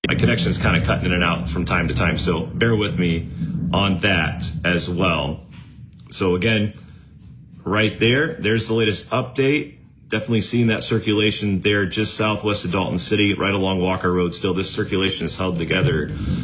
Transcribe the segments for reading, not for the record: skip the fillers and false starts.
my connection's kind of cutting in and out from time to time, so bear with me on that as well. So again, right there's the latest update. Definitely seeing that circulation there just southwest of Dalton City, right along Walker Road. Still, this circulation is held together.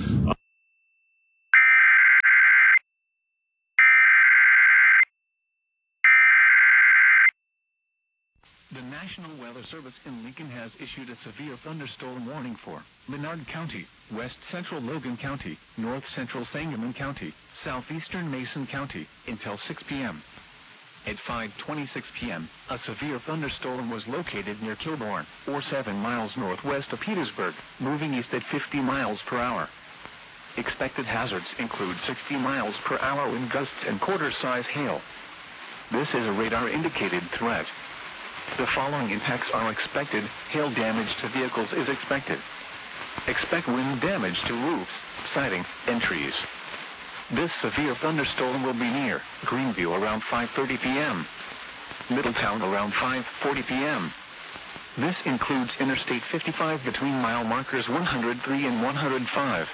The National Weather Service in Lincoln has issued a severe thunderstorm warning for Menard County, West Central Logan County, North Central Sangamon County, Southeastern Mason County until 6 p.m. At 5:26 p.m., a severe thunderstorm was located near Kilbourne, or 7 miles northwest of Petersburg, moving east at 50 miles per hour. Expected hazards include 60 miles per hour wind gusts and quarter-size hail. This is a radar-indicated threat. The following impacts are expected. Hail damage to vehicles is expected. Expect wind damage to roofs, siding, and trees. This severe thunderstorm will be near Greenview around 5:30 p.m. Middletown around 5:40 p.m. This includes Interstate 55 between mile markers 103 and 105.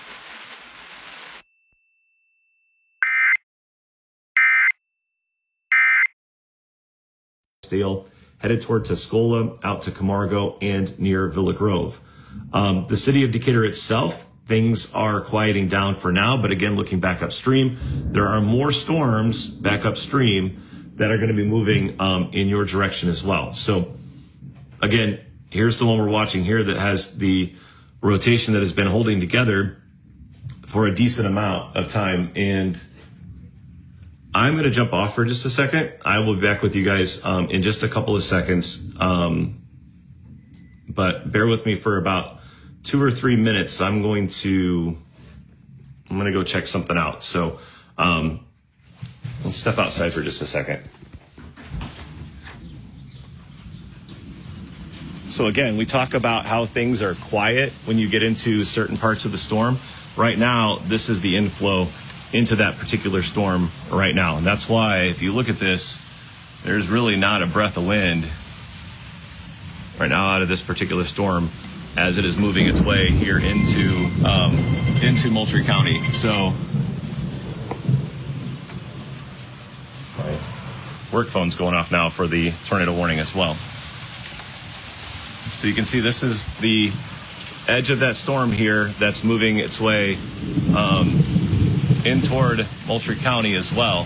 Dale, headed toward Tuscola, out to Camargo, and near Villa Grove. The city of Decatur itself, things are quieting down for now, but again, looking back upstream, there are more storms back upstream that are going to be moving in your direction as well. So again, here's the one we're watching here that has the rotation that has been holding together for a decent amount of time. And I'm going to jump off for just a second. I will be back with you guys in just a couple of seconds. But bear with me for about 2 or 3 minutes. I'm going to go check something out. So let's step outside for just a second. So again, we talk about how things are quiet when you get into certain parts of the storm. Right now, this is the inflow into that particular storm right now. And that's why if you look at this, there's really not a breath of wind right now out of this particular storm as it is moving its way here into Moultrie County. So my work phone's going off now for the tornado warning as well. So you can see this is the edge of that storm here that's moving its way in toward Moultrie County as well.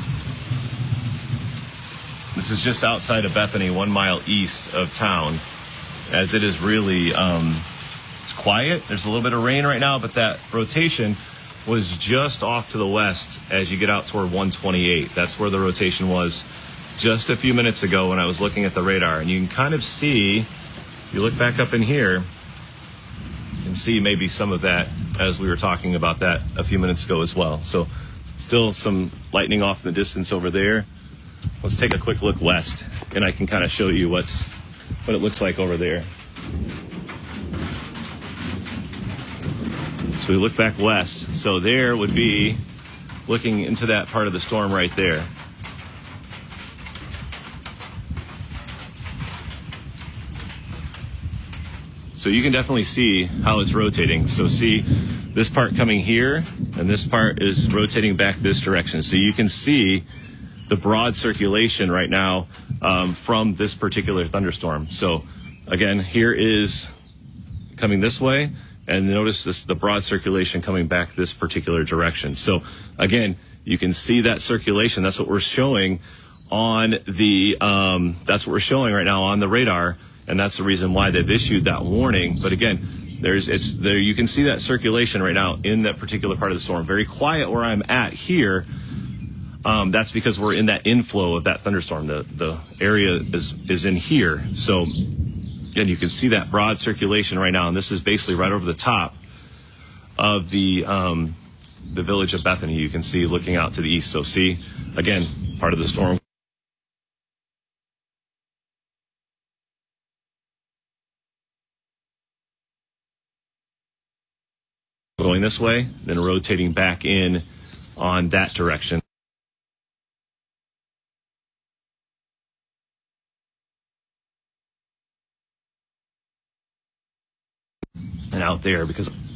This is just outside of Bethany, 1 mile east of town, as it is really, it's quiet. There's a little bit of rain right now, but that rotation was just off to the west as you get out toward 128. That's where the rotation was just a few minutes ago when I was looking at the radar. And you can kind of see, if you look back up in here, you can see maybe some of that as we were talking about that a few minutes ago as well. So still some lightning off in the distance over there. Let's take a quick look west, and I can kind of show you what it looks like over there. So we look back west. So there would be looking into that part of the storm right there. So you can definitely see how it's rotating. So see this part coming here, and this part is rotating back this direction. So you can see the broad circulation right now from this particular thunderstorm. So again, here is coming this way, and notice this, the broad circulation coming back this particular direction. So again, you can see that circulation. That's what we're showing on the, that's what we're showing right now on the radar. And that's the reason why they've issued that warning. But again, you can see that circulation right now in that particular part of the storm. Very quiet where I'm at here. That's because we're in that inflow of that thunderstorm. The area is in here. So again, you can see that broad circulation right now. And this is basically right over the top of the village of Bethany. You can see looking out to the east. So see, again, part of the storm going this way, then rotating back in on that direction. And and out there, because